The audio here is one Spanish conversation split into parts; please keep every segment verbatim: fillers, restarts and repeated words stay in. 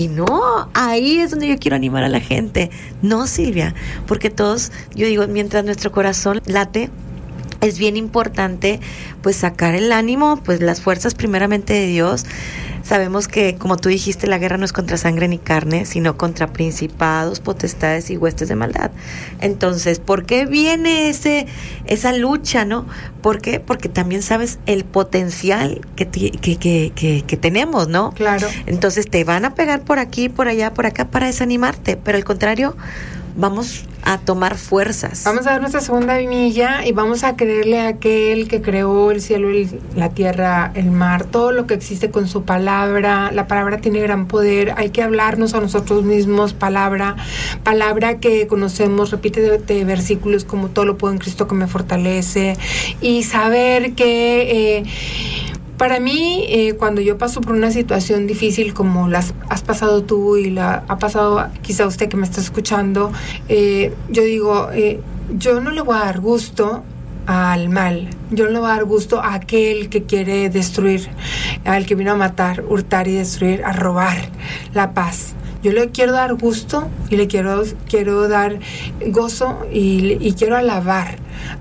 Y no, ahí es donde yo quiero animar a la gente. No, Silvia, porque todos, yo digo, mientras nuestro corazón late, es bien importante pues sacar el ánimo, pues las fuerzas primeramente de Dios. Sabemos que, como tú dijiste, la guerra no es contra sangre ni carne, sino contra principados, potestades y huestes de maldad. Entonces, ¿por qué viene ese esa lucha, no? ¿Por qué? Porque también sabes el potencial que, que, que, que, que tenemos, ¿no? Claro. Entonces, te van a pegar por aquí, por allá, por acá para desanimarte, pero al contrario, vamos a tomar fuerzas. Vamos a dar nuestra segunda milla y vamos a creerle a aquel que creó el cielo, el, la tierra, el mar, todo lo que existe con su palabra. La palabra tiene gran poder. Hay que hablarnos a nosotros mismos, palabra, palabra que conocemos, repite versículos como todo lo puedo en Cristo que me fortalece, y saber que eh, para mí, eh, cuando yo paso por una situación difícil como las has pasado tú y la ha pasado quizá usted que me está escuchando, eh, yo digo, eh, yo no le voy a dar gusto al mal, yo no le voy a dar gusto a aquel que quiere destruir, al que vino a matar, hurtar y destruir, a robar la paz. Yo le quiero dar gusto y le quiero, quiero dar gozo y, y quiero alabar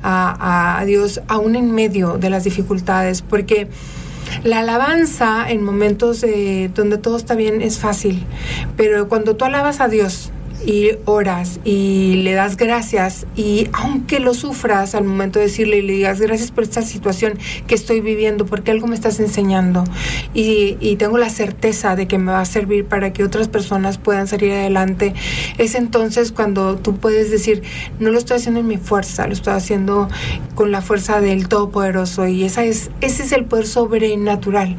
a, a Dios aún en medio de las dificultades, porque la alabanza en momentos eh, donde todo está bien es fácil, pero cuando tú alabas a Dios y oras y le das gracias, y aunque lo sufras al momento de decirle y le digas gracias por esta situación que estoy viviendo, porque algo me estás enseñando y, y tengo la certeza de que me va a servir para que otras personas puedan salir adelante, es entonces cuando tú puedes decir, no lo estoy haciendo en mi fuerza, lo estoy haciendo con la fuerza del Todopoderoso, y esa es, ese es el poder sobrenatural,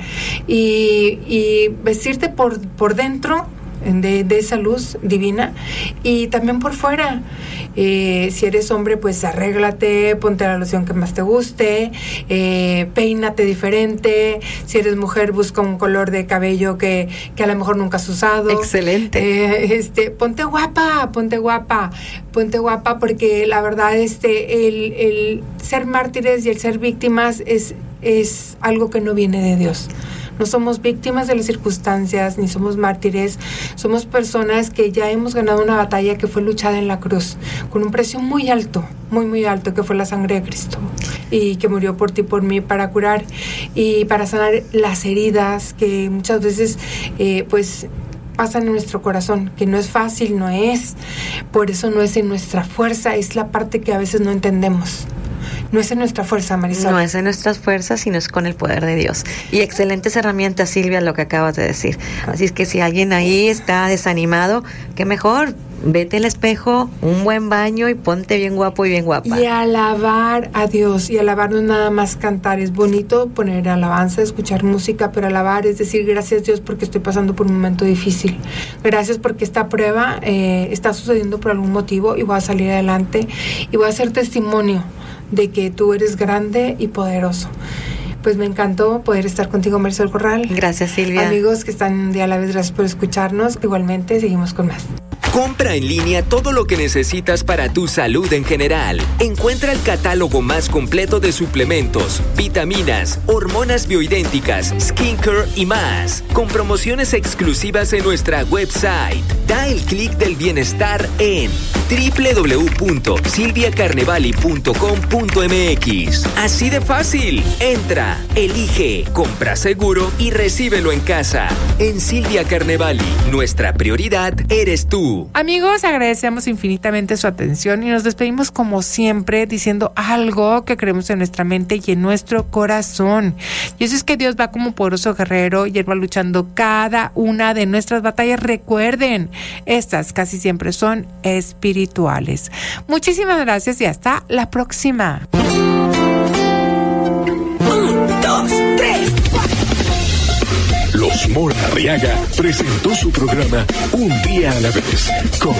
y, y vestirte por, por dentro De, de esa luz divina, y también por fuera. Eh, si eres hombre, pues arréglate, ponte la loción que más te guste, eh, peínate diferente. Si eres mujer, busca un color de cabello que, que a lo mejor nunca has usado. Excelente. Eh, este, ponte guapa, ponte guapa, ponte guapa, porque la verdad, este, el, el ser mártires y el ser víctimas es, es algo que no viene de Dios. No somos víctimas de las circunstancias, ni somos mártires. Somos personas que ya hemos ganado una batalla que fue luchada en la cruz, con un precio muy alto, muy, muy alto, que fue la sangre de Cristo, y que murió por ti y por mí para curar y para sanar las heridas que muchas veces, eh, pues, pasan en nuestro corazón, que no es fácil, no es. Por eso no es en nuestra fuerza, es la parte que a veces no entendemos. No es en nuestra fuerza, Marisol. No es en nuestras fuerzas, sino es con el poder de Dios. Y excelentes herramientas, Silvia, lo que acabas de decir. Así es que si alguien ahí está desanimado, qué mejor, vete al espejo, un buen baño y ponte bien guapo y bien guapa. Y alabar a Dios. Y alabar no es nada más cantar. Es bonito poner alabanza, escuchar música, pero alabar es decir, gracias Dios porque estoy pasando por un momento difícil. Gracias porque esta prueba eh, está sucediendo por algún motivo y voy a salir adelante y voy a hacer testimonio de que tú eres grande y poderoso. Pues me encantó poder estar contigo, Marisol Corral. Gracias, Silvia. Amigos que están un día a la vez, gracias por escucharnos. Igualmente, seguimos con más. Compra en línea todo lo que necesitas para tu salud en general. Encuentra el catálogo más completo de suplementos, vitaminas, hormonas bioidénticas, skincare y más, con promociones exclusivas en nuestra website. Da el clic del bienestar en doble u doble u doble u punto silvia carnevali punto com punto m x. Así de fácil. Entra, elige, compra seguro y recíbelo en casa. En Silvia Carnevali, nuestra prioridad eres tú. Amigos, agradecemos infinitamente su atención y nos despedimos como siempre diciendo algo que creemos en nuestra mente y en nuestro corazón. Y eso es que Dios va como poderoso guerrero y Él va luchando cada una de nuestras batallas. Recuerden, estas casi siempre son espirituales. Muchísimas gracias y hasta la próxima. Un, dos, tres, cuatro. Los Mola Arriaga presentó su programa Un Día a la Vez con